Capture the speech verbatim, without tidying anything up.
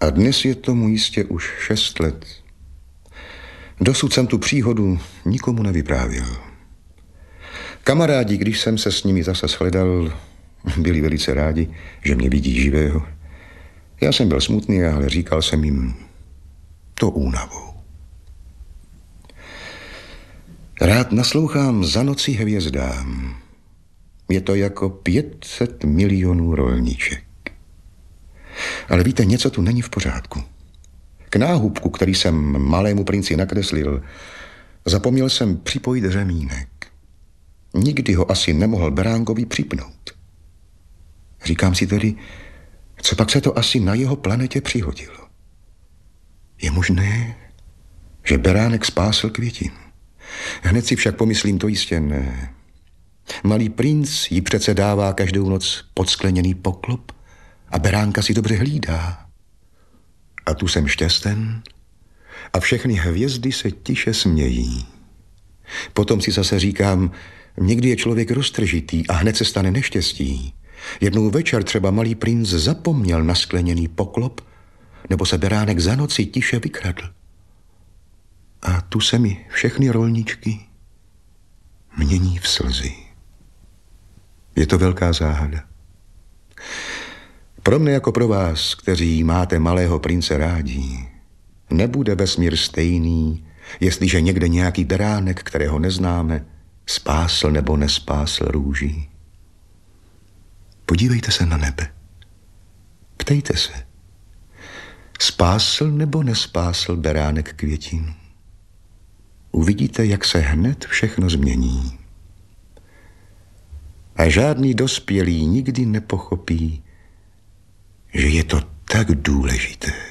A dnes je tomu jistě už šest let. Dosud jsem tu příhodu nikomu nevyprávěl. Kamarádi, když jsem se s nimi zase shledal, byli velice rádi, že mě vidí živého. Já jsem byl smutný, ale říkal jsem jim to únavou. Rád naslouchám za noci hvězdám. Je to jako pět set milionů rolniček. Ale víte, něco tu není v pořádku. K náhubku, který jsem malému princi nakreslil, zapomněl jsem připojit řemínek. Nikdy ho asi nemohl Beránkovi připnout. Říkám si tedy, co pak se to asi na jeho planetě přihodilo. Je možné, že Beránek spásl Květinu. Hned si však pomyslím, to jistě ne. Malý princ jí přece dává každou noc podskleněný poklop a Beránka si dobře hlídá. A tu jsem šťasten a všechny hvězdy se tiše smějí. Potom si zase říkám, někdy je člověk roztržitý a hned se stane neštěstí. Jednou večer třeba malý princ zapomněl na skleněný poklop, nebo se Beránek za noci tiše vykradl. A tu se mi všechny rolničky mění v slzy. Je to velká záhada. Pro mne jako pro vás, kteří máte malého prince rádi, nebude vesmír stejný, jestliže někde nějaký Beránek, kterého neznáme, spásl nebo nespásl růží. Podívejte se na nebe. Ptejte se. Spásl nebo nespásl Beránek Květinu? Uvidíte, jak se hned všechno změní. A žádný dospělý nikdy nepochopí, že je to tak důležité.